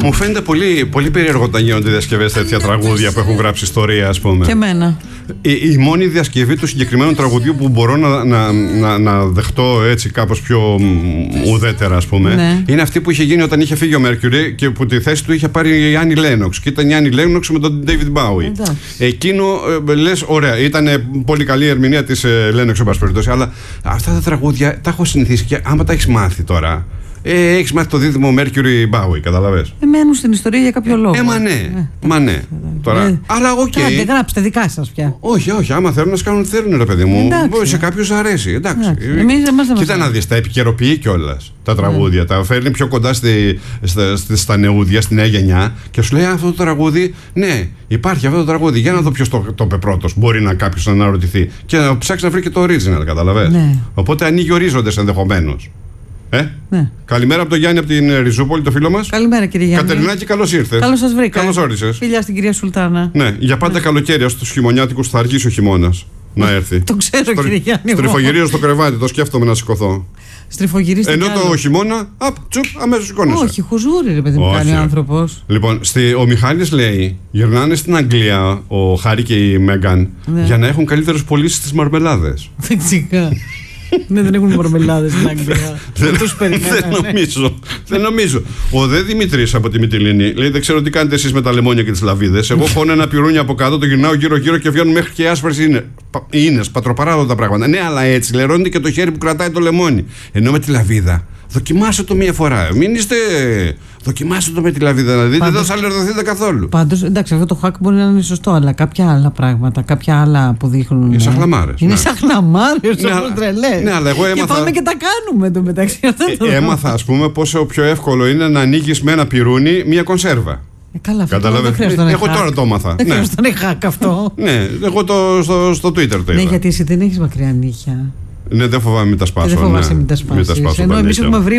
Μου φαίνεται πολύ, πολύ περίεργο όταν γίνονται διασκευές τέτοια τραγούδια που έχουν γράψει ιστορία, ας πούμε. Και εμένα. Η μόνη διασκευή του συγκεκριμένου τραγουδιού που μπορώ να δεχτώ έτσι κάπως πιο ουδέτερα, ας πούμε, ναι, είναι αυτή που είχε γίνει όταν είχε φύγει ο Mercury και που τη θέση του είχε πάρει η Άννη Λένοξ. Και ήταν η Άννη Λένοξ με τον David Bowie. Εκείνο λες, ωραία, ήταν πολύ καλή η ερμηνεία της Λένοξ, εν πάση περιπτώσει, αλλά αυτά τα τραγούδια τα έχω συνηθίσει και άμα τα έχεις μάθει τώρα. Έχεις μάθει το δίδυμο Mercury Bowie, καταλαβες. Μένουν στην ιστορία για κάποιο λόγο. Μα ναι. Τώρα, αλλά οκ. Δεν γράψτε δικά σας πια. Όχι, άμα θέλουν να σκάνουν τι θέλουν, ρε παιδί μου. Σε κάποιους αρέσει. Εντάξει. Κοίτα να δεις, τα επικαιροποιεί κιόλας τα τραγούδια. Τα φέρνει πιο κοντά στα νεούδια, στη νέα γενιά και σου λέει αυτό το τραγούδι, ναι, υπάρχει αυτό το τραγούδι. Για να δω ποιος το είπε πρώτος. Μπορεί να κάποιος να αναρωτηθεί και να ψάξει να βρει και το original, καταλαβες. Οπότε ανοίγει ορίζοντες ενδεχομένως. Ναι. Καλημέρα από τον Γιάννη από την Ριζούπολη, το φίλο μας. Καλημέρα, κύριε Γιάννη. Κατερινάκη, καλώς ήρθες. Καλώς σας βρήκα. Καλώς όρισες. Φιλιά στην κυρία Σουλτάνα. Ναι, για πάντα καλοκαίρι, ως τους χειμωνιάτικους θα αργήσει ο χειμώνας να έρθει. Το ξέρω, κύριε Γιάννη. Στριφογυρίζω στο κρεβάτι, το σκέφτομαι να σηκωθώ. Στριφογυρίστε. Ενώ το χειμώνα, αμέσως σηκώνεσαι. Όχι, χουζούρι, ρε παιδί μου, κάνει ο άνθρωπος. Λοιπόν, ο Μιχάλης λέει: γυρνάνε στην Αγγλία ο Χάρη και η Μέγκαν για να έχουν καλύτερες πωλήσεις στις μαρμελάδες. Φυσικά. Ναι, δεν έχουν μαρμελάδες στην Αγγλία. Δεν νομίζω. Ο Δε Δημητρής από τη Μυτιλήνη λέει: δεν ξέρω τι κάνετε εσείς με τα λεμόνια και τις λαβίδες. Εγώ χώνω ένα πυρούνι από κάτω, το γυρνάω γύρω-γύρω και βγαίνουν μέχρι και άσπρες ίνες. Πατροπαράδοτα πράγματα. Ναι, αλλά έτσι λερώνεται και το χέρι που κρατάει το λεμόνι. Ενώ με τη λαβίδα, δοκιμάστε το μία φορά. Μην είστε. Δοκιμάστε το με τη λαβίδα να δείτε, δεν θα αλλεργηθείτε καθόλου. Πάντως, εντάξει, αυτό το hack μπορεί να είναι σωστό, αλλά κάποια άλλα πράγματα, κάποια άλλα που δείχνουν. Είναι σαν χλαμάρες. Είναι σαν χλαμάρες, όπως τρελές. Ναι, αλλά εγώ έμαθα. Και πάμε και τα κάνουμε το μεταξύ. Έμαθα, ας πούμε, πόσο πιο εύκολο είναι να ανοίγεις με ένα πυρούνι μία κονσέρβα. Καλά, αυτό εγώ τώρα το έμαθα. Δεν χρειάζεται να είναι hack αυτό. Ναι, εγώ στο Twitter το είδα. Ναι, γιατί εσύ δεν έχεις μακριά νύχια. Ναι, δεν φοβάμαι, μην τα σπάσω. Δεν φοβάσαι, μην τα σπάσεις. Ενώ εμείς έχουμε βρει.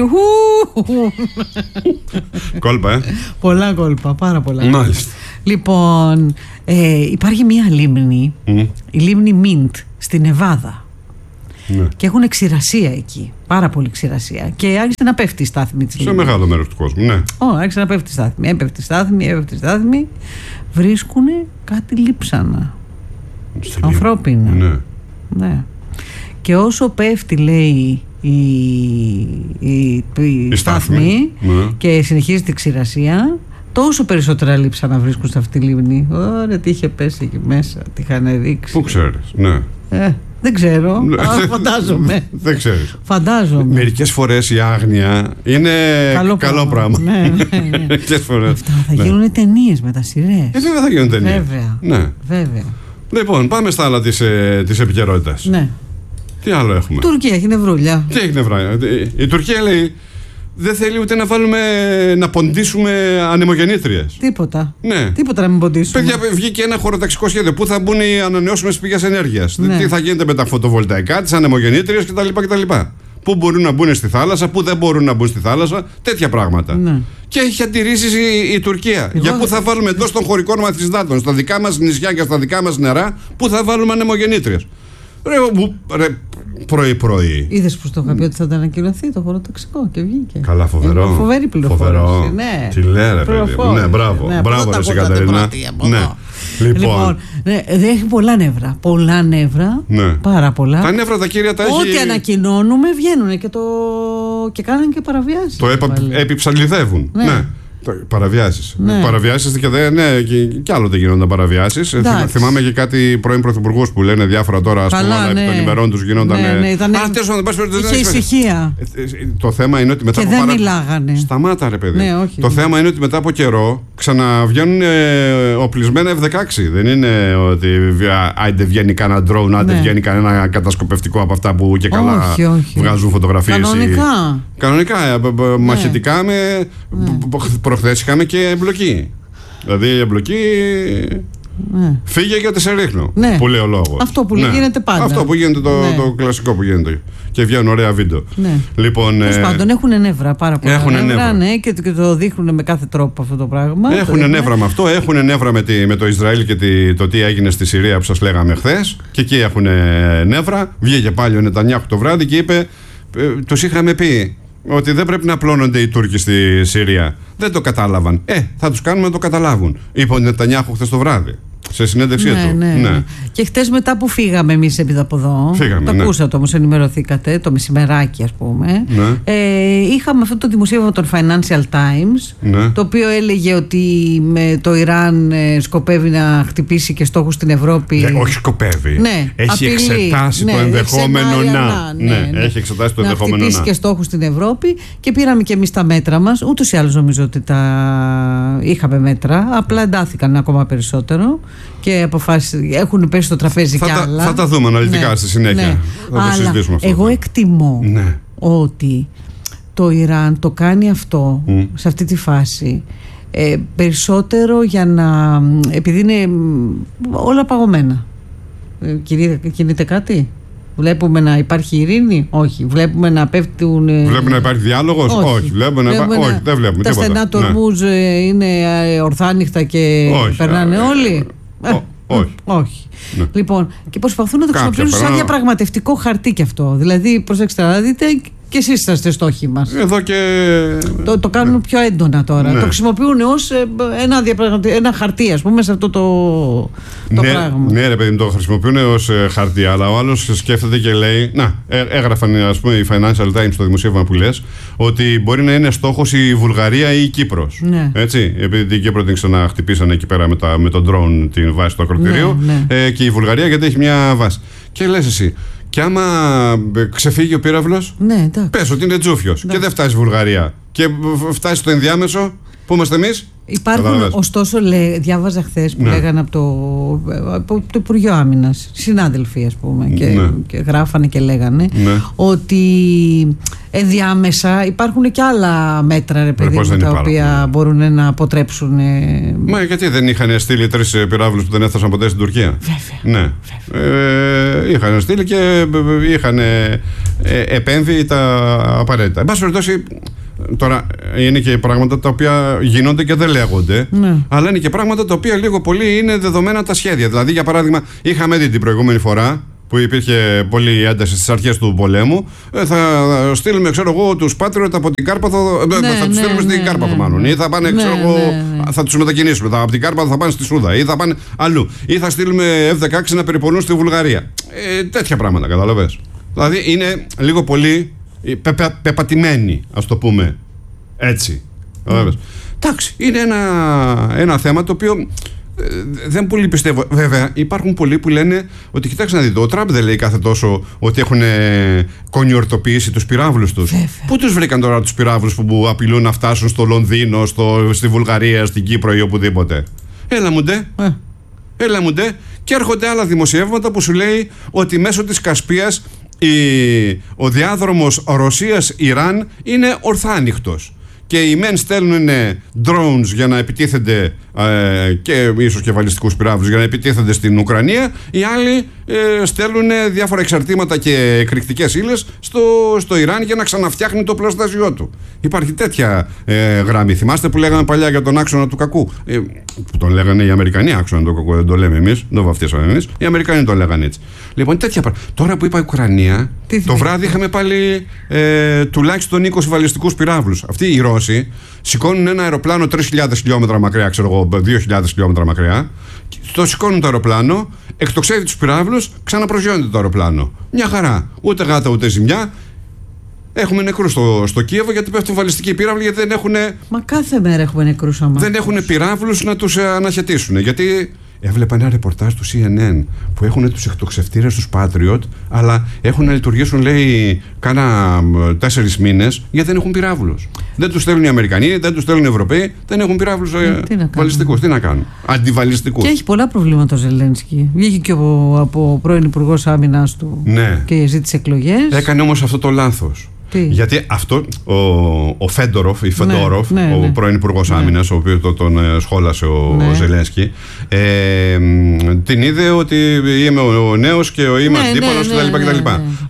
Κόλπα, πολλά κόλπα, πάρα πολλά. Μάλιστα. Λοιπόν, υπάρχει μία λίμνη, η λίμνη Μίντ, στη Νεβάδα. Ναι. Και έχουν ξηρασία εκεί. Πάρα πολύ ξηρασία. Και άρχισε να πέφτει η στάθμη της λίμνης. Σε μεγάλο μέρος του κόσμου, ναι. Άρχισε να πέφτει η στάθμη. Έπεφτε η στάθμη. Βρίσκουν κάτι λείψανα. Ανθρώπινα. Ναι. Και όσο πέφτει, λέει, η στάθμη και συνεχίζει η ξηρασία, τόσο περισσότερα λείψανα βρίσκουν σε αυτή τη λίμνη. Ωραία, τι είχε πέσει εκεί μέσα, τι είχαν ρίξει. Πού ξέρεις, ναι. Δεν ξέρω, φαντάζομαι. Δεν ξέρεις. Φαντάζομαι. Μερικές φορές η άγνοια είναι καλό πράγμα. Ναι. Αυτά θα γίνουν ταινίες μετά, σειρές. Βέβαια θα γίνουν ταινίες. Βέβαια. Λοιπόν, πάμε στα άλλα της επικαιρότητας. Ναι. Τι άλλο έχουμε. Τουρκία έχει νευρούλια. Τι έχει νευρούλια. Η Τουρκία λέει δεν θέλει ούτε να ποντίσουμε ανεμογεννήτριες. Τίποτα. Ναι. Τίποτα να μην ποντίσουμε. Παιδιά, βγήκε ένα χωροταξικό σχέδιο. Πού θα μπουν οι ανανεώσιμες πηγές ενέργειας. Ναι. Τι θα γίνεται με τα φωτοβολταϊκά, τις ανεμογεννήτριες κτλ. Πού μπορούν να μπουν στη θάλασσα, πού δεν μπορούν να μπουν στη θάλασσα. Τέτοια πράγματα. Ναι. Και έχει αντιρρήσεις η Τουρκία. Για πού θα βάλουμε εντός των χωρικών μας υδάτων, στα δικά μας νησιά και στα δικά μας νερά, πού θα βάλουμε ανεμογεννήτριες. Ρε, πρωί-πρωί. Είδες που στο είχα πει ότι θα τα ανακοινωθεί το χωροταξικό και βγήκε. Καλά, φοβερό. Φοβερή πληροφόρηση. Ναι. Τι λέει, ρε παιδί. Ναι, μπράβο. Μπράβο, ρε Κατερίνα. Ναι. Λοιπόν, έχει πολλά νεύρα. Πολλά νεύρα. Πάρα πολλά. Τα νεύρα τα κύρια τα έχει. Ό,τι ανακοινώνουμε βγαίνουν και κάνουν και παραβιάσεις. Το επιψαλιδεύουν. Ναι. Παραβιάσεις. Ναι. Παραβιάσεις και άλλοτε γίνονταν παραβιάσεις. Θυμάμαι και κάτι πρώην πρωθυπουργούς που λένε διάφορα τώρα, ας πούμε, αλλά επί των ημερών τους γίνονταν. Είχε ησυχία. Το θέμα είναι ότι μετά και από δεν μιλάγανε. Σταμάτα, ρε παιδί. Ναι, όχι. Το θέμα είναι ότι μετά από καιρό ξαναβγαίνουν οπλισμένα F-16. Δεν είναι ότι άντε βγαίνει κανένα drone, άντε βγαίνει κανένα κατασκοπευτικό από αυτά που και καλά βγάζουν φωτογραφίες. Κανονικά. Μαχητικά προχθές είχαμε και εμπλοκή. Δηλαδή η εμπλοκή. Φύγε γιατί σε ρίχνω. Ναι. Που λέει ο λόγος. Αυτό που γίνεται πάντα. Αυτό που γίνεται το κλασικό που γίνεται. Και βγαίνουν ωραία βίντεο. Ναι. Λοιπόν, τέλος πάντων, έχουν νεύρα πάρα πολλά. Έχουν νεύρα, ναι, και το δείχνουν με κάθε τρόπο αυτό το πράγμα. Έχουν νεύρα με αυτό. Έχουν νεύρα με το Ισραήλ και το τι έγινε στη Συρία που σας λέγαμε χθες. Και εκεί έχουν νεύρα. Βγήκε πάλι ο Νετανιάχου το βράδυ και είπε: τους είχαμε πει. ότι δεν πρέπει να απλώνονται οι Τούρκοι στη Συρία. Δεν το κατάλαβαν. Θα τους κάνουμε να το καταλάβουν. Είπε ο Νετανιάχου χθες το βράδυ. Σε συνέντευξή του. Ναι. Και χτες μετά που φύγαμε εμείς από εδώ. Το ακούσατε όμως, ενημερωθήκατε το μεσημεράκι, ας πούμε. Ναι. Είχαμε αυτό το δημοσίευμα των Financial Times, ναι, το οποίο έλεγε ότι το Ιράν σκοπεύει να χτυπήσει και στόχους στην Ευρώπη. Όχι σκοπεύει. Ναι, έχει εξετάσει το ενδεχόμενο έχει εξετάσει το ενδεχόμενο να χτυπήσει και στόχους στην Ευρώπη, και πήραμε και εμείς τα μέτρα μας. Ούτως ή άλλως νομίζω ότι τα είχαμε μέτρα, απλά εντάθηκαν ακόμα περισσότερο και αποφάσεις έχουν πέσει στο τραπέζι κι άλλα. Θα τα δούμε αναλυτικά στη συνέχεια. Ναι. Θα το συζητήσουμε αυτό. Εγώ εκτιμώ ότι το Ιράν το κάνει αυτό σε αυτή τη φάση περισσότερο για να, επειδή είναι όλα παγωμένα. Κινείται κάτι? Βλέπουμε να υπάρχει ειρήνη? Όχι. Βλέπουμε να πέφτουν. Βλέπουμε να υπάρχει διάλογος? Όχι. Όχι, δεν βλέπουμε. Τα στενά του Ορμούζ είναι ορθάνυχτα και περνάνε όλοι. Όχι. Ναι. Λοιπόν, και προσπαθούν να το χρησιμοποιήσουν σαν διαπραγματευτικό χαρτί κι αυτό. Δηλαδή, προσέξτε να δείτε, και εσείς είσαστε στόχοι μας. Εδώ και. Το κάνουν πιο έντονα τώρα. Το χρησιμοποιούν ως ένα χαρτί, ας πούμε, σε αυτό το πράγμα. Ναι, ρε παιδί μου, το χρησιμοποιούν ως χαρτί, αλλά ο άλλος σκέφτεται και λέει. Έγραφαν, ας πούμε, οι Financial Times στο δημοσίευμα που λες, ότι μπορεί να είναι στόχος η Βουλγαρία ή η Κύπρος. Ναι. Έτσι, επειδή την Κύπρο την ξαναχτυπήσανε εκεί πέρα με τον drone την βάση του ακροτηρίου. Ναι. Και η Βουλγαρία γιατί έχει μια βάση. Και λες εσύ. Και άμα ξεφύγει ο πύραυλος, πες ότι είναι τζούφιος και δεν φτάσει η Βουλγαρία και φτάσει στο ενδιάμεσο, που είμαστε εμείς. Υπάρχουν, ωστόσο, διάβαζα χθες που λέγανε από το Υπουργείο Άμυνας, συνάδελφοι, ας πούμε, και γράφανε και λέγανε ότι ενδιάμεσα υπάρχουν και άλλα μέτρα, ρε παιδί μου, τα οποία μπορούν να αποτρέψουν. Μα γιατί δεν είχαν στείλει 3 πυράβλους που δεν έφτασαν ποτέ στην Τουρκία? Βέβαια. Ναι. Είχαν στείλει και είχαν επέμβει τα απαραίτητα. Εν πάση περιπτώσει, τώρα είναι και πράγματα τα οποία γίνονται και δεν λέγονται, αλλά είναι και πράγματα τα οποία λίγο πολύ είναι δεδομένα τα σχέδια. Δηλαδή, για παράδειγμα, είχαμε δει την προηγούμενη φορά που υπήρχε πολλή ένταση στις αρχές του πολέμου, θα στείλουμε, ξέρω εγώ, τους Patriot από την Κάρπαθο, θα τους στείλουμε στην Κάρπαθο μάλλον, ή θα πάνε, ξέρω εγώ, θα τους μετακινήσουμε, από την Κάρπαθο θα πάνε στη Σούδα, ή θα πάνε αλλού, ή θα στείλουμε F-16 να περιπολούν στη Βουλγαρία. Τέτοια πράγματα, καταλαβες. Δηλαδή είναι λίγο πολύ πεπατημένοι, ας το πούμε έτσι. Εντάξει, είναι ένα θέμα το οποίο δεν πολύ πιστεύω. Βέβαια, υπάρχουν πολλοί που λένε ότι κοιτάξτε να δείτε, ο Τραμπ δεν λέει κάθε τόσο ότι έχουν κονιορτοποιήσει τους πυράβλους τους. Πού τους βρήκαν τώρα τους πυράβλους που απειλούν να φτάσουν στο Λονδίνο, στη Βουλγαρία, στην Κύπρο ή οπουδήποτε? Έλα μου ντε. Και έρχονται άλλα δημοσιεύματα που σου λέει ότι μέσω της Κασπίας ο διάδρομος Ρωσίας-Ιράν είναι ορθάνυχτος. Και οι μεν στέλνουν drones για να επιτίθενται και ίσως και βαλιστικούς πυράβλους για να επιτίθενται στην Ουκρανία. Οι άλλοι στέλνουν διάφορα εξαρτήματα και εκρηκτικές ύλες στο Ιράν για να ξαναφτιάχνει το πλαστάσιό του. Υπάρχει τέτοια γραμμή. Θυμάστε που λέγανε παλιά για τον άξονα του κακού? Που τον λέγανε οι Αμερικανοί άξονα του κακού, δεν το λέμε εμείς, δεν το βαφτίσαμε εμείς. Οι Αμερικανοί τον λέγανε έτσι. Λοιπόν, τέτοια πράγματα. Τώρα που είπα Ουκρανία, το βράδυ είχαμε πάλι τουλάχιστον 20 βαλιστικούς πυράβλους. Αυτοί οι Ρώσοι σηκώνουν ένα αεροπλάνο 3.000 χιλιόμετρα μακριά, ξέρω εγώ, 2.000 χιλιόμετρα μακριά. Το σηκώνουν το αεροπλάνο, εκτοξεύει τους πυράβλους, ξαναπροσγειώνεται το αεροπλάνο. Μια χαρά. Ούτε γάτα ούτε ζημιά. Έχουμε νεκρούς στο Κίεβο γιατί πέφτουν βαλιστικοί πύραυλοι, γιατί δεν έχουν. Μα κάθε μέρα έχουμε νεκρούς αμά. Δεν έχουν πυράβλους να τους αναχαιτήσουν. Γιατί έβλεπα ένα ρεπορτάζ του CNN που έχουν τους εκτοξευτήρες τους Patriot, αλλά έχουν να λειτουργήσουν, λέει, κάνα 4 μήνες, γιατί δεν έχουν πυράβλους. Δεν τους στέλνουν οι Αμερικανοί, δεν τους στέλνουν οι Ευρωπαίοι, δεν έχουν πυράβλους βαλιστικούς. Τι να κάνουν? Αντιβαλιστικούς. Και έχει πολλά προβλήματα ο Ζελένσκι. Βγήκε και από πρώην Υπουργός Άμυνας του και ζήτησε εκλογές. Έκανε όμως αυτό το λάθος. Γιατί αυτό ο Φέντοροφ, ο πρώην Υπουργός Άμυνας, ο οποίος τον σχόλασε ο Ζελένσκι, την είδε ότι είμαι ο νέος και είμαι αντίπαλος κτλ.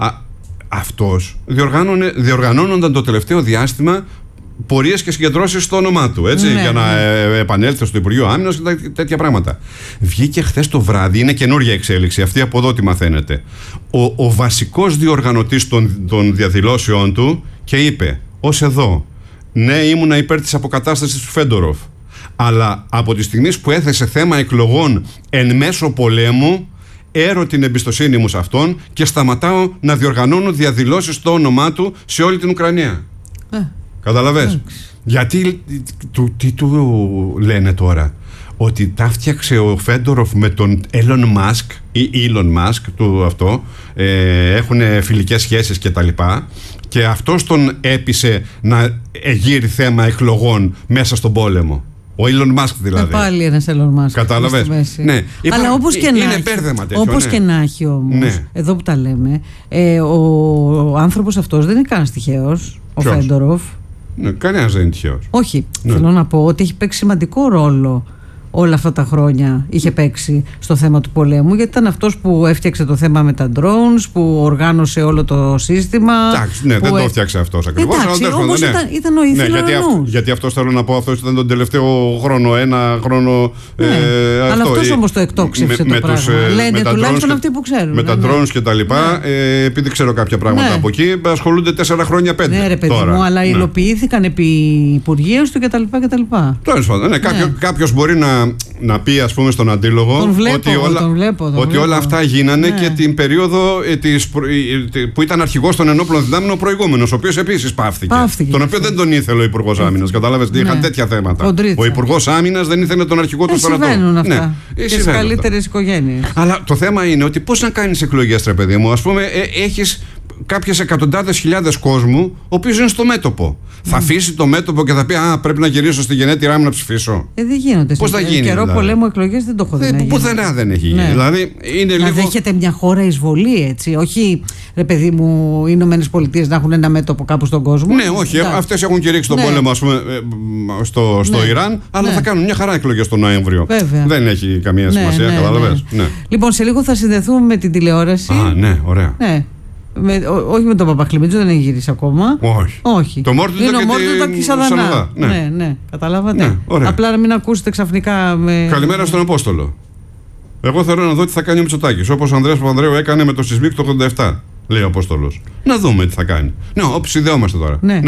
Αυτός διοργανώνονταν το τελευταίο διάστημα πορείες και συγκεντρώσεις στο όνομά του, έτσι, για να επανέλθει στο Υπουργείο Άμυνας και τέτοια πράγματα. Βγήκε χθες το βράδυ, είναι καινούργια εξέλιξη, αυτή από εδώ τι μαθαίνετε. Ο βασικός διοργανωτής των διαδηλώσεων του και είπε ως εδώ. Ναι, ήμουνα υπέρ της αποκατάστασης του Φέντοροφ. Αλλά από τη στιγμή που έθεσε θέμα εκλογών εν μέσω πολέμου, έρω την εμπιστοσύνη μου σε αυτόν και σταματάω να διοργανώνω διαδηλώσεις στο όνομά του σε όλη την Ουκρανία. Καταλαβες? Γιατί τι του λένε τώρα? Ότι τα φτιάξε ο Φέντοροφ με τον Elon Musk ή Elon Musk του αυτό, έχουν φιλικές σχέσεις και τα λοιπά, και αυτός τον έπεισε να γύρει θέμα εκλογών μέσα στον πόλεμο. Ο Elon Musk δηλαδή. Πάλι ένας Elon Musk. Κατάλαβες? Ναι. Αλλά όπως και, και να έχει όμως, ναι, εδώ που τα λέμε, ο άνθρωπος αυτός δεν είναι καν τυχαίος, ο Φέντοροφ. Ναι, κανένας δεν είναι τυχαίος. Όχι, θέλω να πω ότι έχει παίξει σημαντικό ρόλο όλα αυτά τα χρόνια, είχε παίξει στο θέμα του πολέμου, γιατί ήταν αυτός που έφτιαξε το θέμα με τα drones, που οργάνωσε όλο το σύστημα. Εντάξει, ναι, δεν το έφτιαξε αυτός ακριβώς. Εντάξει, όμως ήταν ο ηθήνος. Γιατί αυτός θέλω να πω, αυτός ήταν τον τελευταίο χρόνο, ένα χρόνο. Αλλά αυτός όμως το εκτόξευσε το πράγμα. Λένε τουλάχιστον αυτοί που ξέρουν. Με τα drones και τα λοιπά, επειδή ξέρω κάποια πράγματα από εκεί, ασχολούνται 4 χρόνια, 5. Ναι, ρε παιδί μου, αλλά υλοποιήθηκαν επί υπουργείας του κτλ. Τέλος πάντων, κάποιος μπορεί να πει, ας πούμε, στον αντίλογο ότι όλα αυτά γίνανε και την περίοδο που ήταν αρχηγός των ενόπλων δυνάμεων ο προηγούμενος, ο οποίος επίσης πάυθηκε. Τον οποίο δεν τον ήθελε ο Υπουργός Άμυνας. Κατάλαβες? Είχαν τέτοια θέματα. Ο Υπουργός Άμυνας δεν ήθελε τον αρχηγό του στρατού. Συμβαίνουν αυτά. Στις καλύτερες οικογένειες. Αλλά το θέμα είναι ότι πώς να κάνεις εκλογές, ρε παιδί μου? Ας πούμε, έχεις κάποιες εκατοντάδες χιλιάδες κόσμου, ο οποίος είναι στο μέτωπο. Θα αφήσει το μέτωπο και θα πει πρέπει να γυρίσω στη γενέτειρά μου να ψηφίσω? Δεν γίνονται. Πώς θα γίνει? Καιρό πολέμου εκλογές δεν το έχω δει. Πουθενά δεν έχει γίνει. Δηλαδή, είναι να δέχεται μια χώρα εισβολή, έτσι. Όχι, ρε παιδί μου, οι Ηνωμένες Πολιτείες να έχουν ένα μέτωπο κάπου στον κόσμο. Ναι, όχι. Αυτές έχουν κηρύξει τον πόλεμο, ας πούμε, στο Ιράν, αλλά θα κάνουν μια χαρά εκλογές τον Νοέμβριο. Δεν έχει καμία σημασία, καταλαβαίνεις. Λοιπόν, σε λίγο θα συνδεθούμε με την τηλεόραση. Ναι, ωραία. Όχι με τον Παπαχλημίτσο, δεν έχει γυρίσει ακόμα. Όχι. Το Μόρτο ήταν και Σαδανά. Ναι, καταλάβατε. Απλά να μην ακούσετε ξαφνικά. Καλημέρα στον Απόστολο. Εγώ θέλω να δω τι θα κάνει ο Μητσοτάκης. Όπως ο Ανδρέας Παπανδρέου έκανε με το Σεισμίκ το 87, λέει ο Απόστολος. Να δούμε τι θα κάνει. Ναι, όπως συνδεόμαστε τώρα. Ναι.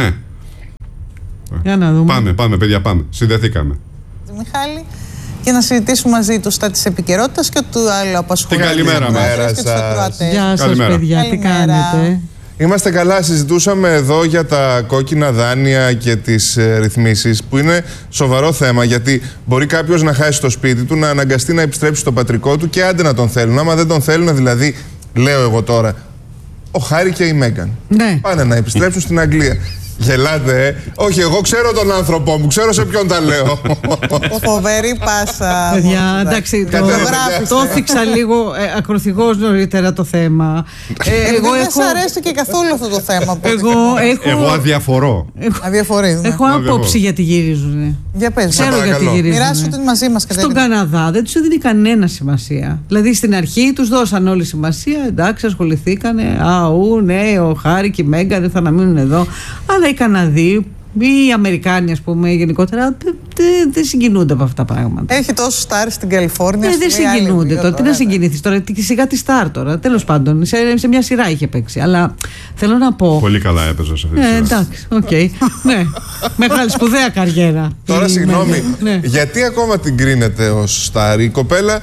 Για να δούμε. Πάμε, παιδιά, πάμε. Συνδεθήκαμε. Μιχάλη. Και να συζητήσουμε μαζί τους τα της επικαιρότητας και του άλλου απασχολεί. Καλημέρα μας. Γεια σας, παιδιά, τι κάνετε? Είμαστε καλά. Συζητούσαμε εδώ για τα κόκκινα δάνεια και τις ρυθμίσεις, που είναι σοβαρό θέμα, γιατί μπορεί κάποιος να χάσει το σπίτι του, να αναγκαστεί να επιστρέψει στο πατρικό του και άντε να τον θέλουν. Άμα δεν τον θέλουν, δηλαδή, λέω εγώ τώρα, ο Χάρη και η Μέγκαν πάνε να επιστρέψουν στην Αγγλία. Γελάτε, Όχι, εγώ ξέρω τον άνθρωπό μου, ξέρω σε ποιον τα λέω. Φοβερή πάσα. Παιδιά, εντάξει, το έθιξα λίγο ακροθυγώς νωρίτερα το θέμα. Εγώ δεν σ' αρέσει και καθόλου αυτό το θέμα. Εγώ αδιαφορώ. Έχω άποψη γιατί γυρίζουν. Για πες, ξέρω γιατί γυρίζουν. Μοιράσου την μαζί μας. Στον Καναδά δεν τους έδινε κανένα σημασία. Δηλαδή στην αρχή τους δώσαν όλη σημασία, εντάξει, ασχοληθήκανε. Ναι, ο Χάρη και η Μέγκαν δεν θα να μείνουν εδώ. Αλλά οι Καναδοί, οι Αμερικάνοι, ας πούμε, γενικότερα δεν συγκινούνται από αυτά τα πράγματα. Έχει τόσο στάρ στην Καλιφόρνια. Δεν συγκινούνται τώρα. Τι να συγκινηθείς τώρα, σιγά τη στάρ τώρα. Τέλος πάντων, σε μια σειρά είχε παίξει. Αλλά θέλω να πω. Πολύ καλά έπαιζε σε αυτή τη σειρά. Εντάξει, οκ. Ναι, μεγάλη σπουδαία καριέρα. Τώρα, συγγνώμη, γιατί ακόμα την κρίνετε ως στάρ? Η κοπέλα,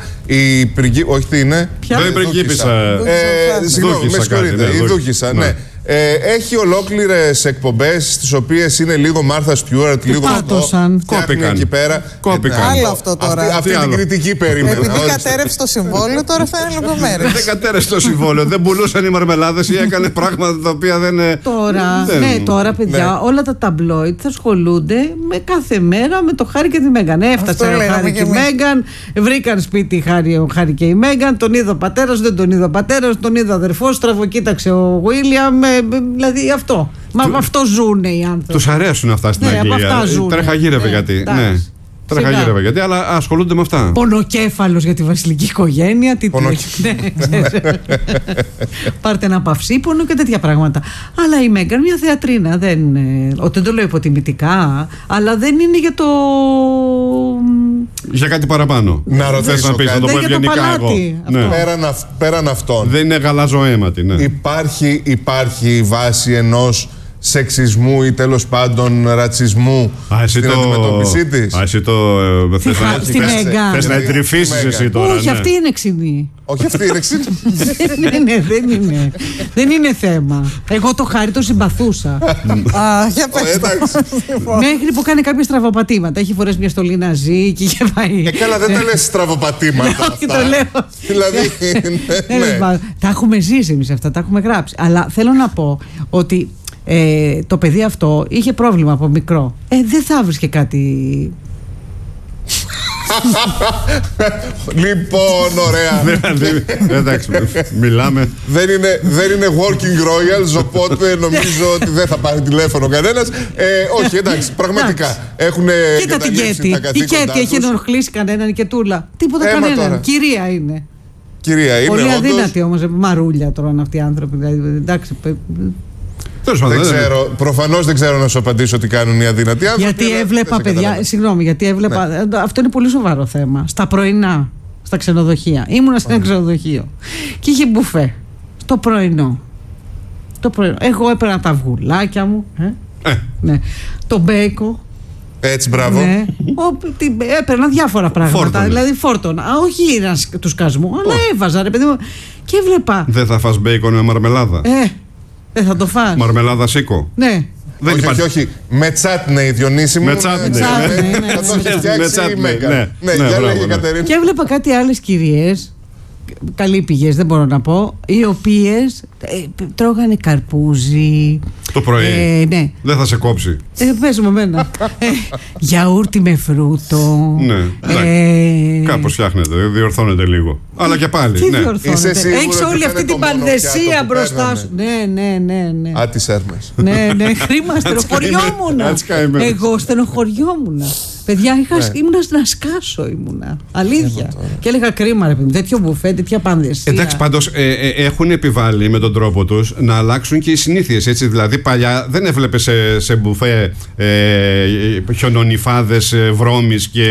όχι τι είναι. Δεν πριγκίπισσα. Συγγνώμη, με συγχωρείτε. Η Δούκισσα, ναι. Έχει ολόκληρες εκπομπές στις οποίες είναι λίγο Μάρθα Στιούαρτ, λίγο κόπηκαν εκεί πέρα. Άλλο αυτό τώρα. Αυτή την κριτική περίμενα. Επειδή κατέρευσε το συμβόλαιο, τώρα θα είναι λεπτομέρειες. Δεν κατέρευσε το συμβόλαιο. Δεν πουλούσαν οι μαρμελάδες ή έκανε πράγματα τα οποία δεν. Τώρα, παιδιά, όλα τα ταμπλόιτ θα ασχολούνται με κάθε μέρα με το Χάρη και τη Μέγκαν. Έφτασε ο Χάρη και η Μέγκαν, βρήκαν σπίτι ο Χάρη και η Μέγκαν, τον είδε ο πατέρας, δεν τον είδε ο πατέρας, τον είδε ο αδερφός, τραβοκοίταξε ο Βίλιαμ. Δηλαδή αυτό. Μα αυτό ζουνε οι άνθρωποι. Τους αρέσουν αυτά στην Αγγλία. Τρέχα γύρευε γιατί. Τρέχα γύρευε γιατί, αλλά ασχολούνται με αυτά. Πονοκέφαλος για τη βασιλική οικογένεια. Πάρτε ένα παυσίπονο και τέτοια πράγματα. Αλλά η Μέγκαν μια θεατρίνα. Δεν το λέω υποτιμητικά, αλλά δεν είναι για το. Για κάτι παραπάνω. Να ρωτήσω να το πω ευγενικά εγώ. Πέραν αυτών. Δεν είναι γαλαζοαίματη. Υπάρχει βάση ενός σεξισμού ή τέλος πάντων ρατσισμού στην αντιμετώπιση της. Εσύ το θες να εντρυφήσεις εσύ τώρα. Όχι, αυτή είναι ξινή. Όχι, αυτή είναι ξινή. Δεν είναι θέμα. Εγώ το Χάρη το συμπαθούσα. Για πες το. Μέχρι που κάνει κάποια στραβοπατήματα. Έχει φορές μια στολή να ζει και είχε πάει. Καλά, δεν τα λες στραβοπατήματα. Όχι, το λέω. Δηλαδή. Τα έχουμε ζήσει εμείς αυτά, τα έχουμε γράψει. Αλλά θέλω να πω ότι το παιδί αυτό είχε πρόβλημα από μικρό. Δεν θα βρίσκε κάτι. Λοιπόν, ωραία. Εντάξει, μιλάμε. Δεν είναι working royals, οπότε νομίζω ότι δεν θα πάρει τηλέφωνο κανένας. Όχι, εντάξει, πραγματικά έχουν καταλήξει τα καθήκοντά τους. Η Κέτη έχει ενοχλήσει κανέναν και τούλα. Τίποτα κανέναν. Κυρία είναι. Πολύ αδύνατη όμως. Μαρούλια τρώνε αυτοί οι άνθρωποι. Εντάξει. Δεν ξέρω, προφανώς δεν ξέρω να σου απαντήσω τι κάνουν οι αδύνατοι άνθρωποι. Γιατί έβλεπα, παιδιά, συγγνώμη, γιατί έβλεπα. Ναι. Αυτό είναι πολύ σοβαρό θέμα. Στα πρωινά, στα ξενοδοχεία. Ήμουνα σε ένα ξενοδοχείο και είχε μπουφέ. Στο πρωινό. Εγώ έπαιρνα τα αυγουλάκια μου. Ναι. Το μπέικο. Έτσι, μπράβο. Ναι. Έπαιρνα διάφορα πράγματα. Δηλαδή φόρτωνα. Όχι του σκασμού, αλλά έβαζα, ρε παιδί μου. Και έβλεπα. Δεν θα φας μπέικον με μαρμελάδα. Δεν θα το φας. Μαρμελάδα σίκο. Ναι. Όχι. Με τσάτνεϊ, Διονύση μου. Με τσάτνεϊ. Θα το έχει φτιάξει η Μέγκα. Ναι, για λέγε Κατερίνα. Και έβλεπα κάτι άλλες κυρίες, καλύπηγες δεν μπορώ να πω, οι οποίες τρώγανε καρπούζι. Το πρωί. Ναι. Δεν θα σε κόψει. Πες μου εμένα. Γιαούρτι με φρούτο. Ναι. Κάπως φτιάχνεται, διορθώνεται λίγο. Αλλά και πάλι. Τι διορθώνεται. Έχεις όλη αυτή την πανδεσία μπροστά σου. Ναι. Α, τις έρμες. Ναι, χρήμα, στενοχωριόμουν. Εγώ στενοχωριόμουν. Παιδιά, ήμουνα να σκάσω, ήμουνα. Αλήθεια. Και έλεγα κρίμα, ρε παιδί, τέτοιο μπουφέ, τέτοια πανδεσία. Εντάξει, πάντως έχουν επιβάλει με τον τρόπο τους να αλλάξουν και οι συνήθειες. Έτσι, δηλαδή, παλιά δεν έβλεπε σε μπουφέ χιονονιφάδες βρώμης και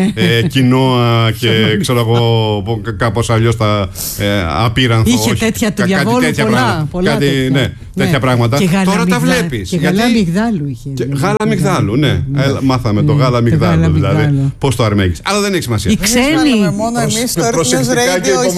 κοινόα και ξέρω εγώ κάπως αλλιώς τα απείρανθο. Είχε τέτοια του διαβόλου πολλά τέτοια πράγματα. Τώρα τα βλέπεις. Και γάλα αμυγδάλου είχε. Γάλα αμυγδάλου, ναι. Μάθαμε το γάλα αμυγδάλου. Δηλαδή, πώς το αρμέγεις. Αλλά δεν έχει σημασία. Οι ξένοι. Μόνο εμείς στο Earth Radio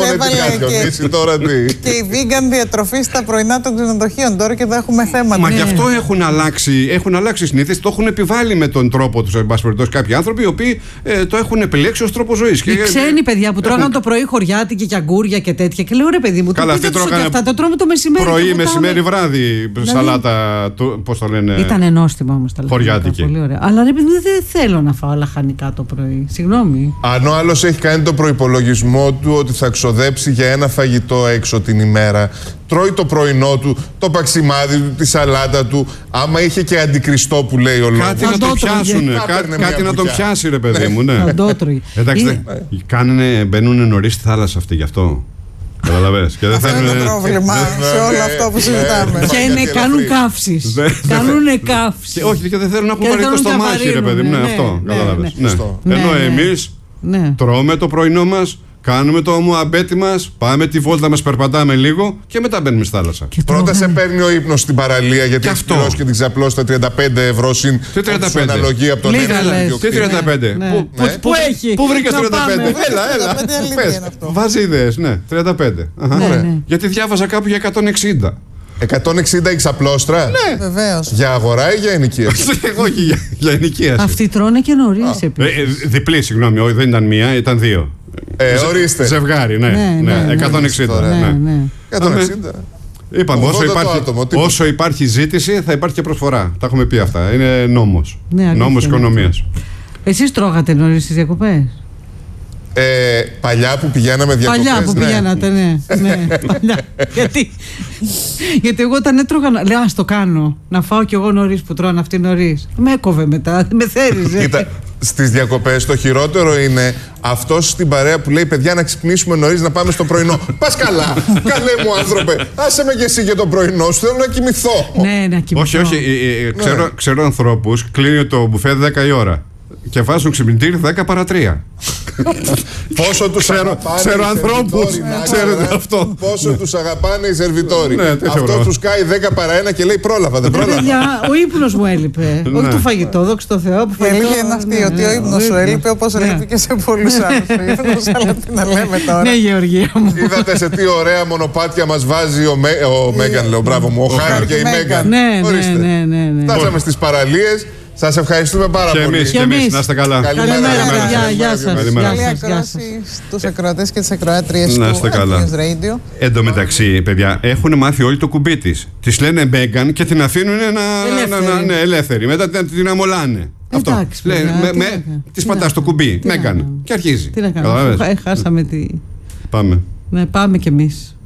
εισέβαλε και η vegan διατροφή στα πρωινά των ξενοδοχείων. Τώρα και εδώ έχουμε θέματα. Μα γι' αυτό έχουν αλλάξει συνήθειες. Το έχουν επιβάλει με τον τρόπο τους, εν πάση περιπτώσει, κάποιοι άνθρωποι οι οποίοι το έχουν επιλέξει ως τρόπο ζωής. Οι ξένοι παιδιά που τρώγαν το πρωί χωριάτικη και αγκούρια και τέτοια. Και λέω ρε παιδί μου, αυτά το τρώμε το μεσημέρι. Πρωί, μεσημέρι, βράδυ. Σαλάτα. Πώς το λένε. Ήταν νόστιμα όμως τα χωριάτικη. Αλλά ρε παιδί μου, δεν θέλω να φάω λαχανικά το πρωί. Συγγνώμη. Αν ο άλλος έχει κάνει το προϋπολογισμό του ότι θα ξοδέψει για ένα φαγητό έξω την ημέρα, τρώει το πρωινό του, το παξιμάδι του, τη σαλάτα του. Άμα είχε και αντικριστό που λέει ο λόγος. Κάτι να τον πιάσουν. Κάτι να τον πιάσει, ρε παιδί μου. Εντάξει, μπαίνουν νωρίς στη θάλασσα αυτή γι' αυτό. Καταλαβες. Αυτό είναι το πρόβλημα σε όλο αυτό που συζητάμε. Και κάνουν καύσεις. Κάνουνε καύσεις. Όχι, και δεν θέλουν να έχουν βαρύ το στομάχι, ρε παιδί μου. Αυτό. Καταλαβες. Ενώ εμείς τρώμε το πρωινό μας, κάνουμε το μουαμπέτι μας, πάμε τη βόλτα μας, περπατάμε λίγο και μετά μπαίνουμε στη θάλασσα. Πρώτα σε παίρνει ο ύπνος στην παραλία γιατί έχει πληρώσει και την ξαπλώσει τα 35 ευρώ συν αναλογία από τον Airbnb. Τι 35? Πού έχει? Πού βρήκες 35? Έλα. Βάζει ιδέες, ναι, 35. Γιατί διάβαζα κάπου για 160. 160 η ξαπλώστρα. Ναι, βεβαίως. Για αγορά ή για ενοικίαση? Όχι, για ενοικίαση. Αυτοί τρώνε και νωρίς επίσης. Διπλή, συγγνώμη, όχι, δεν ήταν μία, ήταν δύο. Ορίστε. Ζευγάρι, ναι. 160. Ναι. 160. Είπαμε, όσο υπάρχει ζήτηση θα υπάρχει και προσφορά. Τα έχουμε πει αυτά. Είναι νόμος. Νόμος οικονομίας. Εσείς τρώγατε νωρίς στις διακοπές? Παλιά που πηγαίναμε διακοπές. Παλιά που πηγαίνατε, ναι. Γιατί εγώ όταν έτρωγα, λέω ας το κάνω. Να φάω κι εγώ νωρίς που τρώνε αυτοί νωρίς. Με έκοβε μετά, με θέριζε. Κοίτα, στις διακοπές το χειρότερο είναι αυτός στην παρέα που λέει παιδιά να ξυπνήσουμε νωρίς να πάμε στο πρωινό. Πας καλά, καλέ μου άνθρωπε. Άσε με και εσύ για το πρωινό σου, θέλω να κοιμηθώ. Ναι, να κοιμηθώ. Όχι, ξέρω ανθρώπους, κλείνει το μπουφέ 10 η ώρα. Και βάζουν ξυπνητήρι 10 παρά 3. Πόσο τους αγαπάνε ξέρω ανθρώπους, ξέρετε αυτό. Πόσο τους αγαπάνε οι σερβιτόροι. Ναι, αυτό τους κάει 10 παρά 1 και λέει πρόλαβα, δεν πρόλαβα. Ο ύπνος μου έλειπε. Όχι το φαγητό, δόξα τω Θεώ. Η αλήθεια είναι αυτή, ότι ο ύπνος σου έλειπε, όπως έλειπε και σε πολλούς άλλους ύπνους. Αλλά τι να λέμε τώρα. Ναι, Γεωργία μου. Είδατε σε τι ωραία μονοπάτια μας βάζει ο Μέγαν, λέω, μπράβο μου, ο Χάρη και η Μέγαν. Ναι. Φτάσαμε στις παραλίες. Σας ευχαριστούμε πάρα πολύ. Και εμείς, να είστε καλά. Καλημέρα, γεια σας. Καλή ακρόαση στους ακροατές και τις ακροάτριες του News Radio. Εν τω μεταξύ, παιδιά, έχουν μάθει όλοι το κουμπί της. Της λένε Μέγαν και την αφήνουν ελεύθερη. Μετά την αμολάνε. Αυτό. Της πατάς το κουμπί. Μέγαν. Και αρχίζει. Τι να κάνουμε. Χάσαμε τη. Πάμε. Ναι, πάμε κι εμείς.